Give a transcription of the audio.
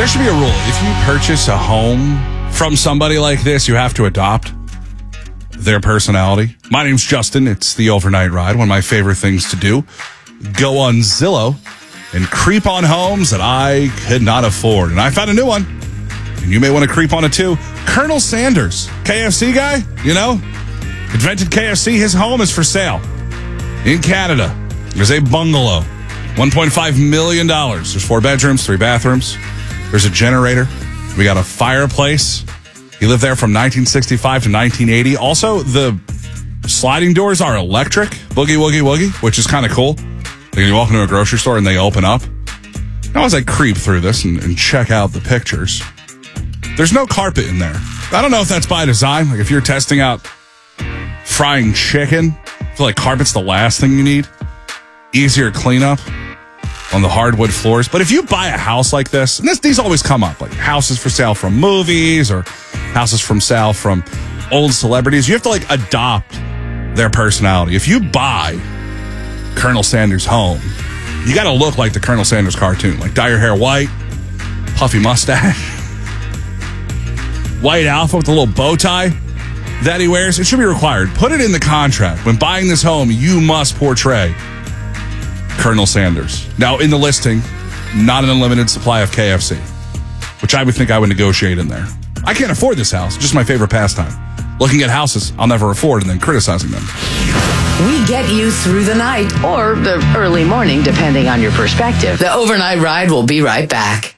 There should be a rule. If you purchase a home from somebody like this, you have to adopt their personality. My name's Justin. It's the Overnight Ride. One of my favorite things to do. Go on Zillow and creep on homes that I could not afford. And I found a new one. And you may want to creep on it too. Colonel Sanders, KFC guy, you know, invented KFC. His home is for sale in Canada. There's a bungalow, $1.5 million. There's 4 bedrooms, 3 bathrooms. There's a generator. We got a fireplace. He lived there from 1965 to 1980. Also, the sliding doors are electric. Boogie, woogie, woogie, which is kind of cool. Like you walk into a grocery store and they open up. Now, as I creep through this and check out the pictures, there's no carpet in there. I don't know if that's by design. Like if you're testing out frying chicken, I feel like carpet's the last thing you need. Easier cleanup on the hardwood floors. But if you buy a house like this, and these always come up, like houses for sale from movies or houses from sale from old celebrities, you have to like adopt their personality. If you buy Colonel Sanders' home, you got to look like the Colonel Sanders cartoon, like dye your hair white, puffy mustache, white outfit with a little bow tie that he wears. It should be required. Put it in the contract. When buying this home, you must portray Colonel Sanders. Now, in the listing, not an unlimited supply of KFC, which I would think I would negotiate in there. I can't afford this house. Just my favorite pastime. Looking at houses I'll never afford and then criticizing them. We get you through the night or the early morning, depending on your perspective. The Overnight Ride will be right back.